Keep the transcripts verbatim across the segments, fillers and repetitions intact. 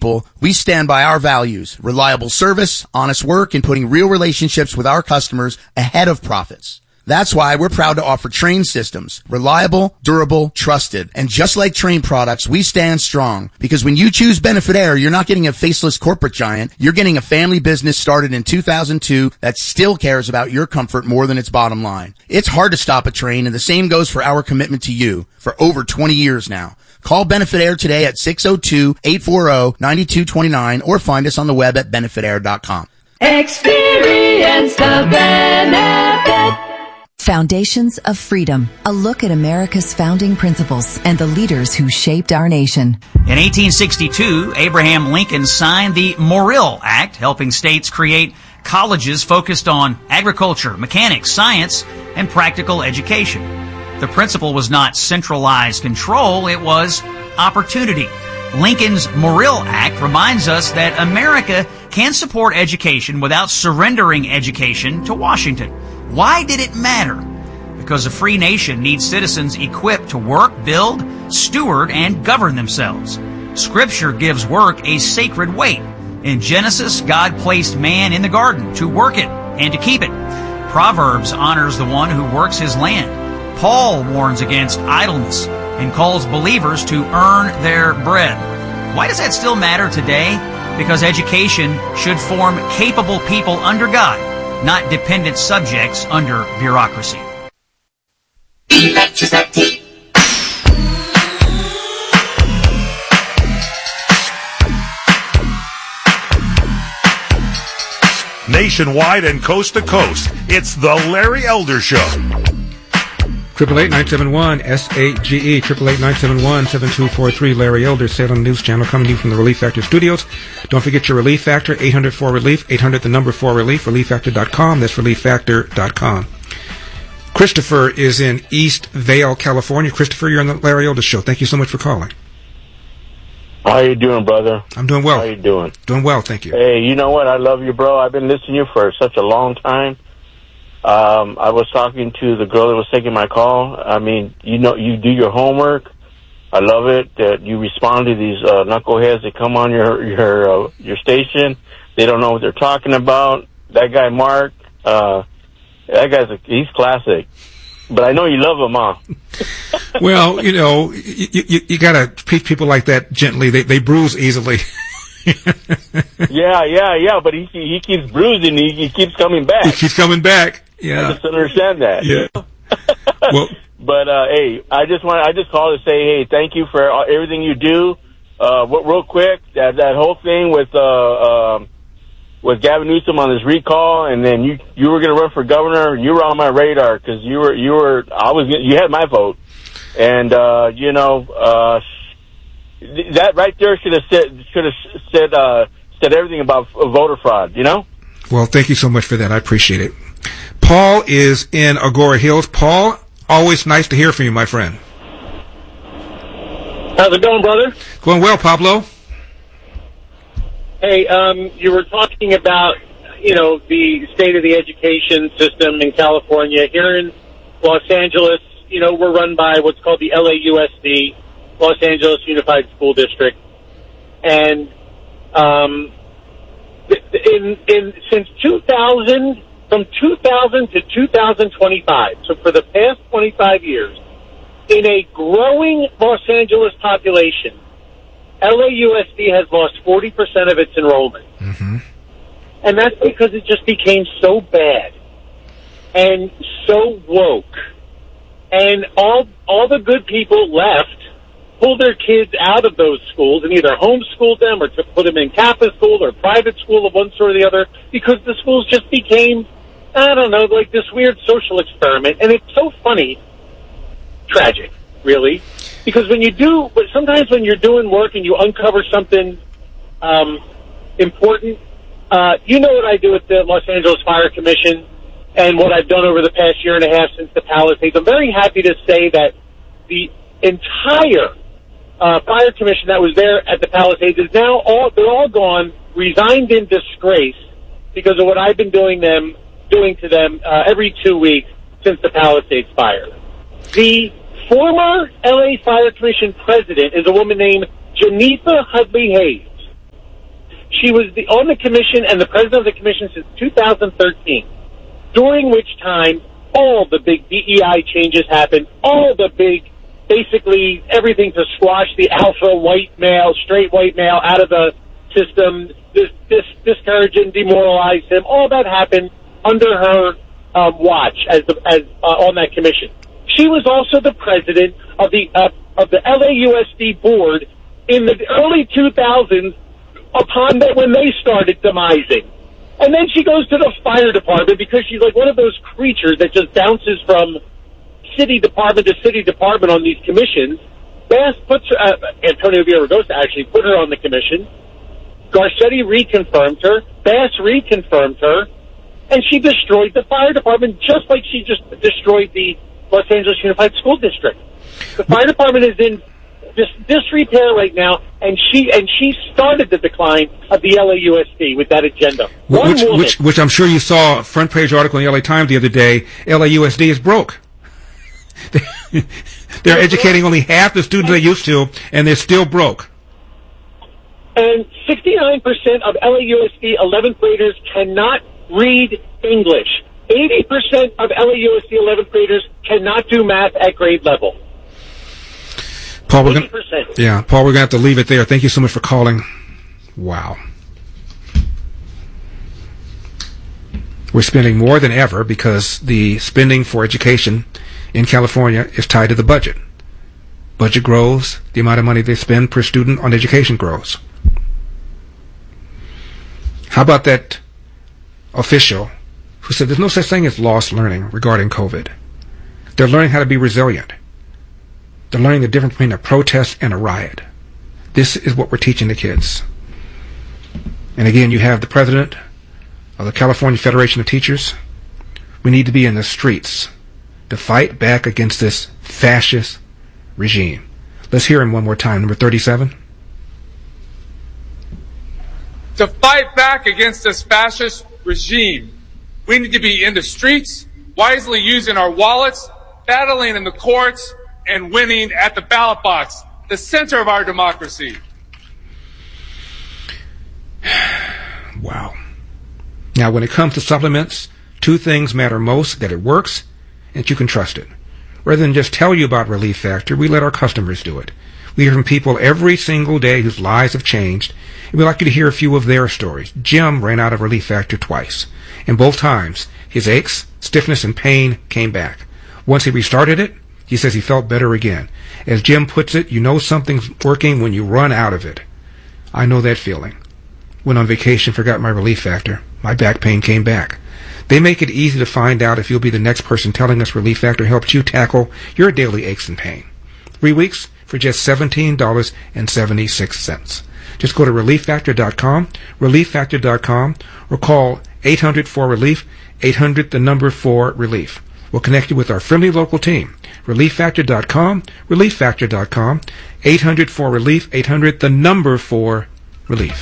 people, we stand by our values, reliable service, honest work, and putting real relationships with our customers ahead of profits. That's why we're proud to offer Trane systems. Reliable, durable, trusted. And just like Trane products, we stand strong. Because when you choose Benefit Air, you're not getting a faceless corporate giant. You're getting a family business started in two thousand two that still cares about your comfort more than its bottom line. It's hard to stop a train, and the same goes for our commitment to you for over twenty years now. Call Benefit Air today at six oh two, eight four zero, nine two two nine or find us on the web at benefit air dot com. Experience the benefit. Foundations of Freedom, a look at America's founding principles and the leaders who shaped our nation. In eighteen sixty-two, Abraham Lincoln signed the Morrill Act, helping states create colleges focused on agriculture, mechanics, science, and practical education. The principle was not centralized control, it was opportunity. Lincoln's Morrill Act reminds us that America can support education without surrendering education to Washington. Why did it matter? Because a free nation needs citizens equipped to work, build, steward, and govern themselves. Scripture gives work a sacred weight. In Genesis, God placed man in the garden to work it and to keep it. Proverbs honors the one who works his land. Paul warns against idleness and calls believers to earn their bread. Why does that still matter today? Because education should form capable people under God, not dependent subjects under bureaucracy. Electricity. Nationwide and coast to coast, it's the Larry Elder Show. Triple eight nine seven one S A G E triple eight nine seven one seven two four three. Larry Elder, Salem News Channel, coming to you from the Relief Factor Studios. Don't forget your Relief Factor, eight hundred four relief, eight hundred the number four relief, relief factor dot com. That's relief factor dot com. Christopher is in East Vale, California. Christopher, you're on the Larry Elder Show. Thank you so much for calling. How you doing, brother? I'm doing well. How you doing? Doing well, thank you. Hey, you know what? I love you, bro. I've been listening to you for such a long time. Um, I was talking to the girl that was taking my call. I mean, you know, you do your homework. I love it that you respond to these uh, knuckleheads that come on your your uh, your station. They don't know what they're talking about. That guy Mark, uh, that guy's a, he's classic. But I know you love him, huh? Well, you know, you, you, you gotta treat people like that gently. They they bruise easily. yeah, yeah, yeah. But he he keeps bruising. He, he keeps coming back. He keeps coming back. Yeah, I just understand that. Yeah. Well, but uh, hey, I just want I just called to say, hey, thank you for everything you do. Uh, real quick, that that whole thing with uh, um, with Gavin Newsom on his recall, and then you you were going to run for governor. You were on my radar because you were you were I was you had my vote, and uh, you know uh, that right there should have said should have said uh, said everything about voter fraud. You know. Well, thank you so much for that. I appreciate it. Paul is in Agora Hills. Paul, always nice to hear from you, my friend. How's it going, brother? Going well, Pablo. Hey, um, you were talking about, you know, the state of the education system in California. Here in Los Angeles, you know, we're run by what's called the L A U S D, Los Angeles Unified School District. And um, in, in since two thousand... From two thousand to two thousand twenty-five, so for the past twenty-five years, in a growing Los Angeles population, L A U S D has lost forty percent of its enrollment. Mm-hmm. And that's because it just became so bad and so woke. And all all the good people left, pulled their kids out of those schools and either homeschooled them or to put them in Catholic school or private school of one sort or the other, because the schools just became, I don't know, like this weird social experiment. And it's so funny, tragic, really, because when you do, but sometimes when you're doing work and you uncover something um, important, uh, you know what I do at the Los Angeles Fire Commission and what I've done over the past year and a half since the Palisades. I'm very happy to say that the entire uh, Fire Commission that was there at the Palisades is now all, they're all gone, resigned in disgrace because of what I've been doing them, doing to them uh, every two weeks since the Palisades fire. The former L A Fire Commission president is a woman named Janitha Hudley Hayes. she was the, on the commission and the president of the commission since two thousand thirteen, during which time all the big D E I changes happened, all the big, basically everything to squash the alpha white male, straight white male out of the system, dis, dis, discourage and demoralize him. All that happened under her um, watch as the, as uh, on that commission. She was also the president of the uh, of the L A U S D board in the early two thousands, upon that when they started demising. And then she goes to the fire department because she's like one of those creatures that just bounces from city department to city department on these commissions. Bass puts her, uh, Antonio Villaraigosa actually put her on the commission. Garcetti reconfirmed her. Bass reconfirmed her. And she destroyed the fire department just like she just destroyed the Los Angeles Unified School District. The fire department is in dis- disrepair right now, and she and she started the decline of the L A U S D with that agenda. One Which, woman, which, which I'm sure you saw a front page article in the L A Times the other day. L A U S D is broke. They're educating only half the students they used to, and they're still broke. And sixty-nine percent of L A U S D eleventh graders cannot read English. eighty percent of L A U S D eleventh graders cannot do math at grade level. Paul, we're gonna, yeah, Paul, we're going to have to leave it there. Thank you so much for calling. Wow. We're spending more than ever because the spending for education in California is tied to the budget. Budget grows, the amount of money they spend per student on education grows. How about that official who said there's no such thing as lost learning regarding COVID? They're learning how to be resilient. They're learning the difference between a protest and a riot. This is what we're teaching the kids. And again, you have the president of the California Federation of Teachers. We need to be in the streets to fight back against this fascist regime. Let's hear him one more time. Number thirty-seven. To fight back against this fascist regime, we need to be in the streets, wisely using our wallets, battling in the courts, and winning at the ballot box, the center of our democracy. Wow. Now, when it comes to supplements, two things matter most: that it works and that you can trust it. Rather than just tell you about Relief Factor, we let our customers do it. We hear from people every single day whose lives have changed, and we'd like you to hear a few of their stories. Jim ran out of Relief Factor twice, and both times his aches, stiffness, and pain came back. Once he restarted it, he says he felt better again. As Jim puts it, you know something's working when you run out of it. I know that feeling. Went on vacation, forgot my Relief Factor. My back pain came back. They make it easy to find out if you'll be the next person telling us Relief Factor helps you tackle your daily aches and pain. Three weeks for just seventeen dollars and seventy-six cents. Just go to relief factor dot com, relief factor dot com, or call eight hundred four relief, eight hundred the number four relief. We'll connect you with our friendly local team. relief factor dot com, relief factor dot com, eight hundred four relief, eight hundred the number four relief.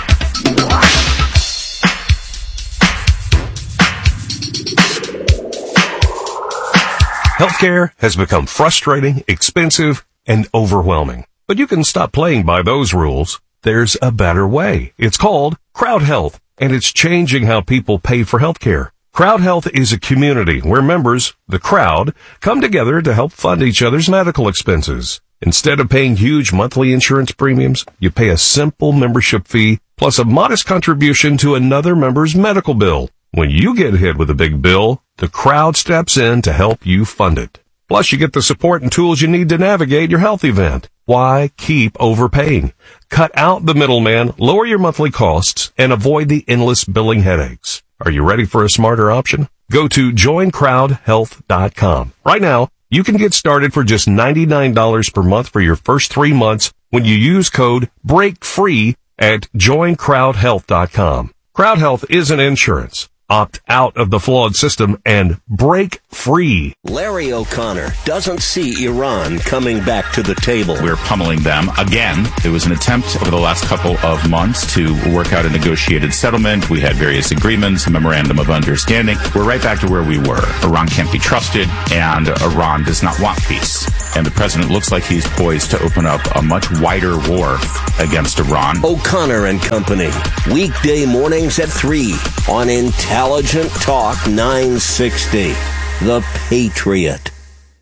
Healthcare has become frustrating, expensive, and overwhelming. But you can stop playing by those rules. There's a better way. It's called Crowd Health, and it's changing how people pay for healthcare. Crowd Health is a community where members, the crowd, come together to help fund each other's medical expenses. Instead of paying huge monthly insurance premiums, you pay a simple membership fee plus a modest contribution to another member's medical bill. When you get hit with a big bill, the crowd steps in to help you fund it. Plus, you get the support and tools you need to navigate your health event. Why keep overpaying? Cut out the middleman, lower your monthly costs, and avoid the endless billing headaches. Are you ready for a smarter option? Go to join crowd health dot com. Right now, you can get started for just ninety-nine dollars per month for your first three months when you use code BREAKFREE at join crowd health dot com. Crowd Health isn't insurance. Opt out of the flawed system and break free. Larry O'Connor doesn't see Iran coming back to the table. We're pummeling them again. It was an attempt over the last couple of months to work out a negotiated settlement. We had various agreements, a memorandum of understanding. We're right back to where we were. Iran can't be trusted, and Iran does not want peace. and the president looks like he's poised to open up a much wider war against Iran. O'Connor and Company, weekday mornings at three on Intelligent Talk nine sixty, The Patriot.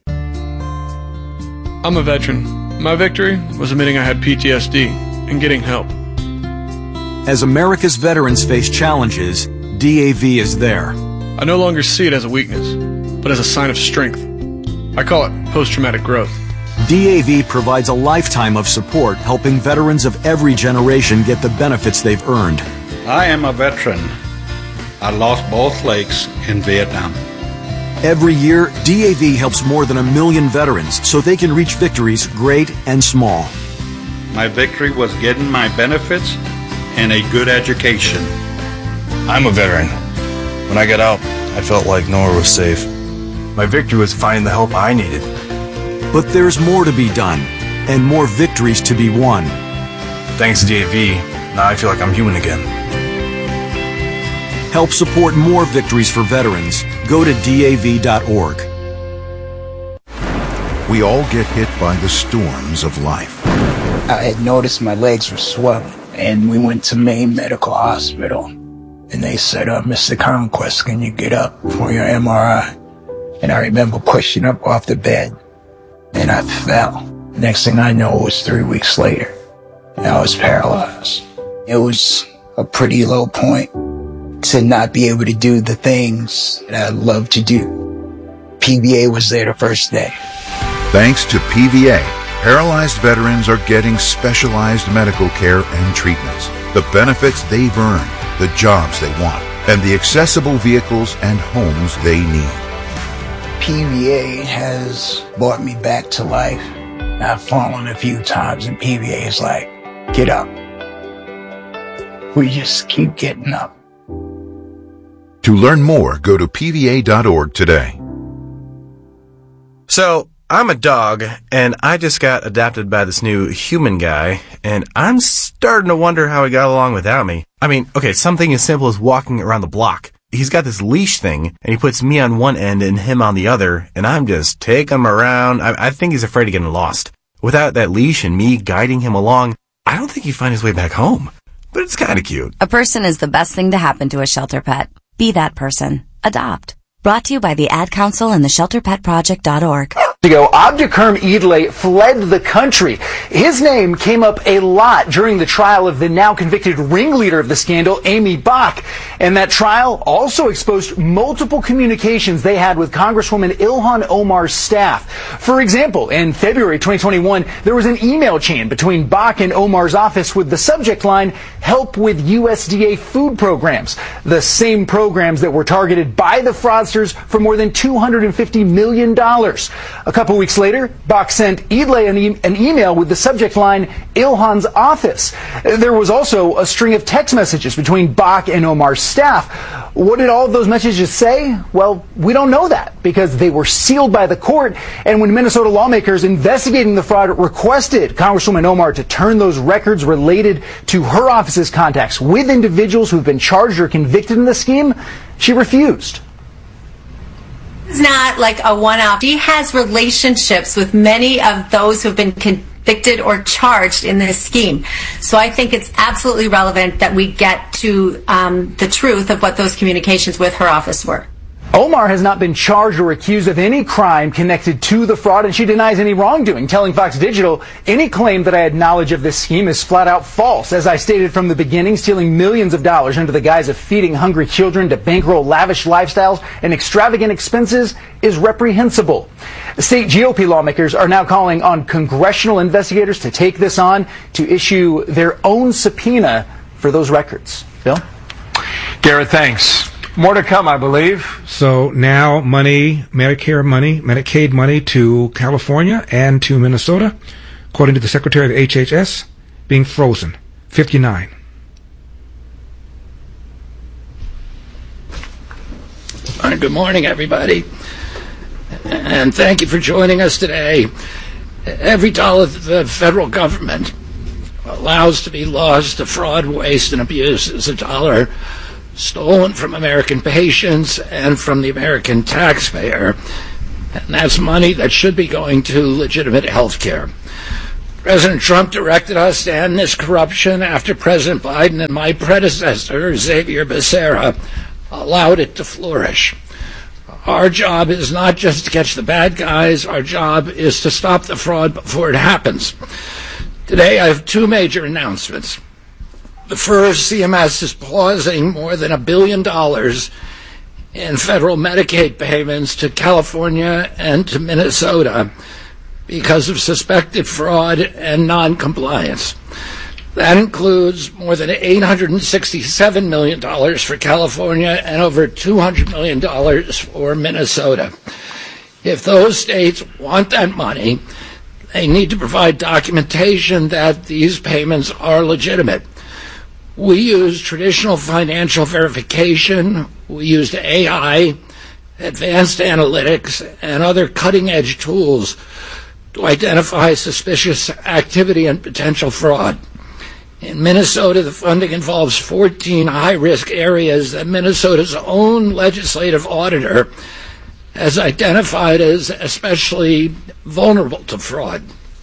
I'm a veteran. My victory was admitting I had P T S D and getting help. As America's veterans face challenges, D A V is there. I no longer see it as a weakness, but as a sign of strength. I call it post-traumatic growth. D A V provides a lifetime of support, helping veterans of every generation get the benefits they've earned. I am a veteran. I lost both legs in Vietnam. Every year, D A V helps more than a million veterans so they can reach victories great and small. My victory was getting my benefits and a good education. I'm a veteran. When I got out, I felt like nowhere was safe. My victory was finding the help I needed. But there's more to be done, and more victories to be won. Thanks to D A V, now I feel like I'm human again. Help support more victories for veterans. Go to D A V dot org. We all get hit by the storms of life. I had noticed my legs were swelling, and we went to Maine Medical Hospital. And they said, uh, Mister Conquest, can you get up for your M R I? And I remember pushing up off the bed, and I fell. Next thing I know, it was three weeks later, and I was paralyzed. It was a pretty low point to not be able to do the things that I love to do. P V A was there the first day. Thanks to P V A, paralyzed veterans are getting specialized medical care and treatments, the benefits they've earned, the jobs they want, and the accessible vehicles and homes they need. P V A has brought me back to life. I've fallen a few times, and P V A is like, get up. We just keep getting up. To learn more, go to P V A dot org today. So, I'm a dog, and I just got adopted by this new human guy, and I'm starting to wonder how he got along without me. I mean, okay, something as simple as walking around the block. He's got this leash thing, and he puts me on one end and him on the other, and I'm just taking him around. I, I think he's afraid of getting lost. Without that leash and me guiding him along, I don't think he'd find his way back home. But it's kind of cute. A person is the best thing to happen to a shelter pet. Be that person. Adopt. Brought to you by the Ad Council and the shelter pet project dot org. ago, Abdulkarim Idle fled the country. His name came up a lot during the trial of the now convicted ringleader of the scandal, Amy Bach. And that trial also exposed multiple communications they had with Congresswoman Ilhan Omar's staff. For example, in February twenty twenty-one, there was an email chain between Bach and Omar's office with the subject line, "Help with U S D A food programs," the same programs that were targeted by the fraudsters for more than two hundred fifty million dollars. A couple weeks later, Bach sent Idle an, e- an email with the subject line, "Ilhan's office." There was also a string of text messages between Bach and Omar's staff. What did all of those messages say? Well, we don't know that because they were sealed by the court, and when Minnesota lawmakers investigating the fraud requested Congresswoman Omar to turn those records related to her office's contacts with individuals who've been charged or convicted in the scheme, she refused. It's not like a one-off. She has relationships with many of those who've been convicted or charged in this scheme. So I think it's absolutely relevant that we get to um, the truth of what those communications with her office were. Omar has not been charged or accused of any crime connected to the fraud, and she denies any wrongdoing, telling Fox Digital, "Any claim that I had knowledge of this scheme is flat out false. As I stated from the beginning, stealing millions of dollars under the guise of feeding hungry children to bankroll lavish lifestyles and extravagant expenses is reprehensible." State G O P lawmakers are now calling on congressional investigators to take this on, to issue their own subpoena for those records. Bill? Garrett, thanks. More to come, I believe. So now money, Medicare money, Medicaid money to California and to Minnesota, according to the Secretary of H H S, being frozen. fifty-nine. Good morning, everybody. And thank you for joining us today. Every dollar the federal government allows to be lost to fraud, waste, and abuse is a dollar stolen from American patients and from the American taxpayer. And that's money that should be going to legitimate health care. President Trump directed us to end this corruption after President Biden and my predecessor, Xavier Becerra, allowed it to flourish. Our job is not just to catch the bad guys. Our job is to stop the fraud before it happens. Today, I have two major announcements. The first, C M S is pausing more than a billion dollars in federal Medicaid payments to California and to Minnesota because of suspected fraud and non-compliance. That includes more than eight hundred sixty-seven million dollars for California and over two hundred million dollars for Minnesota. If those states want that money, they need to provide documentation that these payments are legitimate. We use traditional financial verification, we used A I, advanced analytics, and other cutting-edge tools to identify suspicious activity and potential fraud. In Minnesota, the funding involves fourteen high-risk areas that Minnesota's own legislative auditor has identified as especially vulnerable to fraud.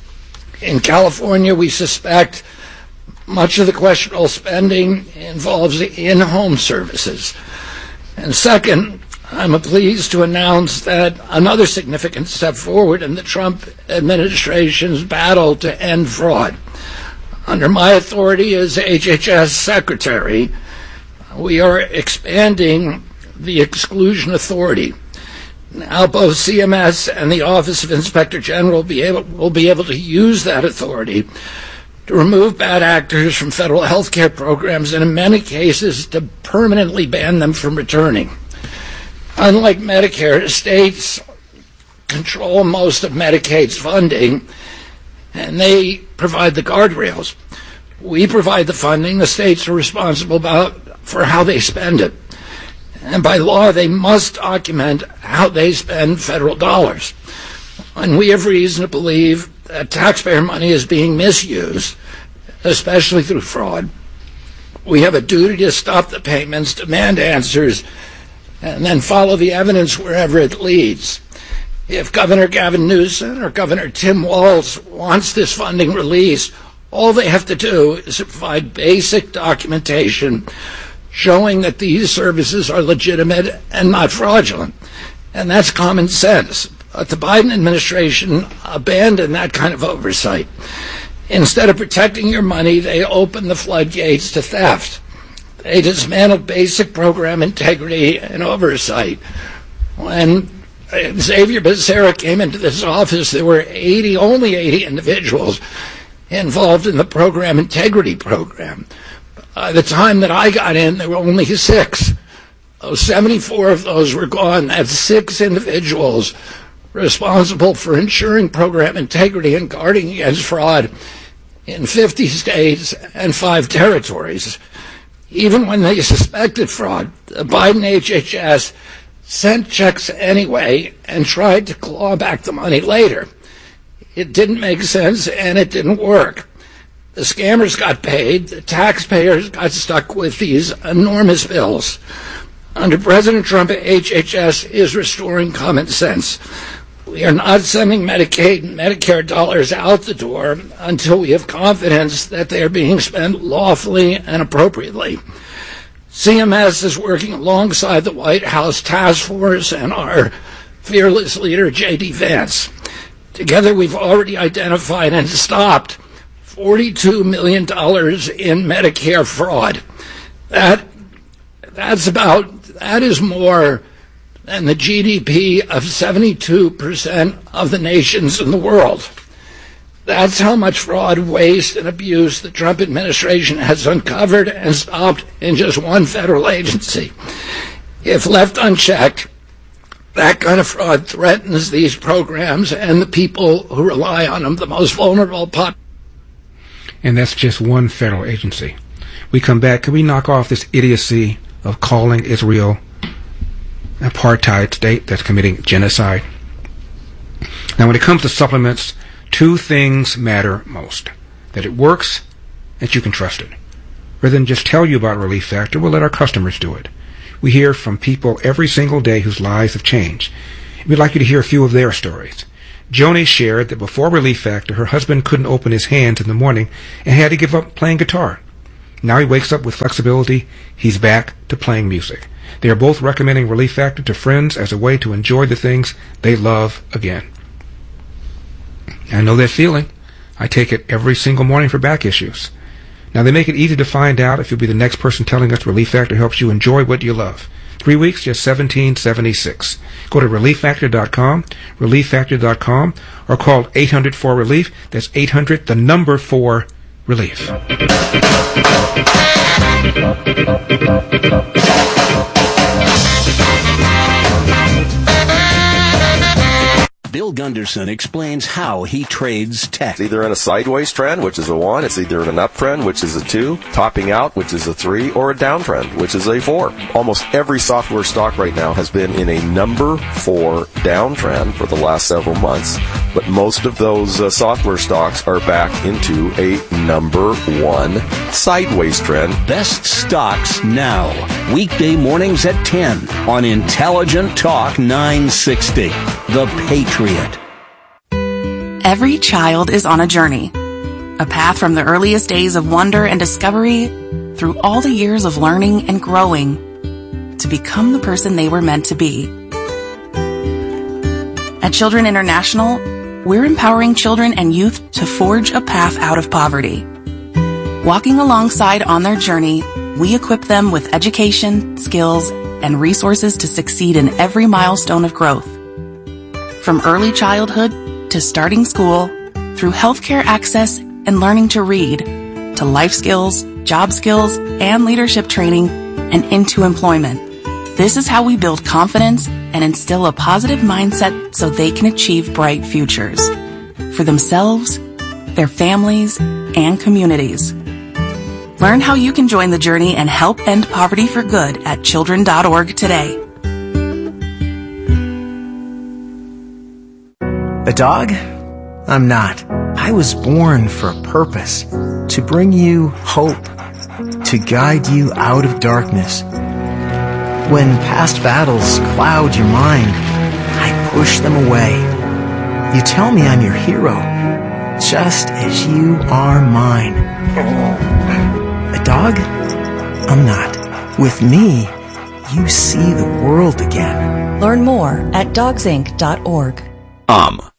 In California, we suspect much of the questionable spending involves in-home services. And second, I'm pleased to announce that another significant step forward in the Trump administration's battle to end fraud. Under my authority as H H S Secretary, we are expanding the exclusion authority. Now both C M S and the Office of Inspector General be able, will be able to use that authority to remove bad actors from federal health care programs and in many cases to permanently ban them from returning. Unlike Medicare, states control most of Medicaid's funding and they provide the guardrails. We provide the funding. The states are responsible about, for how they spend it. And by law, they must document how they spend federal dollars. And we have reason to believe that taxpayer money is being misused, especially through fraud. We have a duty to stop the payments, demand answers, and then follow the evidence wherever it leads. If Governor Gavin Newsom or Governor Tim Walz wants this funding released, all they have to do is provide basic documentation showing that these services are legitimate and not fraudulent. And that's common sense. But the Biden administration abandoned that kind of oversight. Instead of protecting your money, they opened the floodgates to theft. They dismantled basic program integrity and oversight. When Xavier Becerra came into this office, there were eighty, only eighty individuals involved in the program integrity program. By the time that I got in, there were only six. Oh, seventy-four of those were gone. That's six individuals responsible for ensuring program integrity and guarding against fraud in fifty states and five territories. Even when they suspected fraud, the Biden H H S sent checks anyway and tried to claw back the money later. It didn't make sense and it didn't work. The scammers got paid. The taxpayers got stuck with these enormous bills. Under President Trump, H H S is restoring common sense. We are not sending Medicaid and Medicare dollars out the door until we have confidence that they are being spent lawfully and appropriately. C M S is working alongside the White House Task Force and our fearless leader, J D Vance. Together, we've already identified and stopped forty-two million dollars in Medicare fraud. That, that's about, that is more than the G D P of seventy-two percent of the nations in the world. That's how much fraud, waste, and abuse the Trump administration has uncovered and stopped in just one federal agency. If left unchecked, that kind of fraud threatens these programs and the people who rely on them, the most vulnerable populations. And that's just one federal agency. We come back. Can we knock off this idiocy of calling Israel an apartheid state that's committing genocide? Now, when it comes to supplements, two things matter most. That it works, that you can trust it. Rather than just tell you about Relief Factor, we'll let our customers do it. We hear from people every single day whose lives have changed. We'd like you to hear a few of their stories. Joni shared that before Relief Factor, her husband couldn't open his hands in the morning and had to give up playing guitar. Now he wakes up with flexibility. He's back to playing music. They are both recommending Relief Factor to friends as a way to enjoy the things they love again. I know that feeling. I take it every single morning for back issues. Now, they make it easy to find out if you'll be the next person telling us Relief Factor helps you enjoy what you love. Three weeks, just seventeen dollars and seventy-six cents. Go to relief factor dot com, relief factor dot com, or call eight hundred four relief. That's eight hundred, the number four, relief. Bill Gunderson explains how he trades tech. It's either in a sideways trend, which is a one. It's either in an uptrend, which is a two. Topping out, which is a three. Or a downtrend, which is a four. Almost every software stock right now has been in a number four downtrend for the last several months. But most of those uh, software stocks are back into a number one sideways trend. Best stocks now. Weekday mornings at ten on Intelligent Talk nine sixty. The Patriot. Every child is on a journey. A path from the earliest days of wonder and discovery through all the years of learning and growing to become the person they were meant to be. At Children International, we're empowering children and youth to forge a path out of poverty. Walking alongside on their journey, we equip them with education, skills, and resources to succeed in every milestone of growth. From early childhood to starting school, through healthcare access and learning to read, to life skills, job skills, and leadership training, and into employment. This is how we build confidence and instill a positive mindset so they can achieve bright futures for themselves, their families, and communities. Learn how you can join the journey and help end poverty for good at children dot org today. A dog? I'm not. I was born for a purpose. To bring you hope. To guide you out of darkness. When past battles cloud your mind, I push them away. You tell me I'm your hero, just as you are mine. A dog? I'm not. With me, you see the world again. Learn more at dogs inc dot org. Um.